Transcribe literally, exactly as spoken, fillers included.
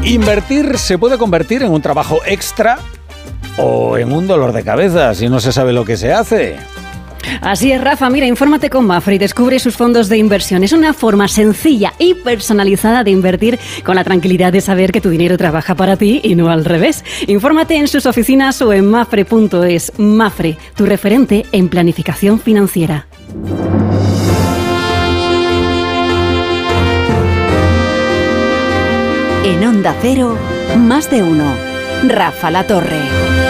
Invertir se puede convertir en un trabajo extra o en un dolor de cabeza si no se sabe lo que se hace. Así es, Rafa. Mira, infórmate con Mapfre y descubre sus fondos de inversión. Es una forma sencilla y personalizada de invertir con la tranquilidad de saber que tu dinero trabaja para ti y no al revés. Infórmate en sus oficinas o en mapfre punto es. Mapfre, tu referente en planificación financiera. En Onda Cero, más de uno. Rafa La Torre.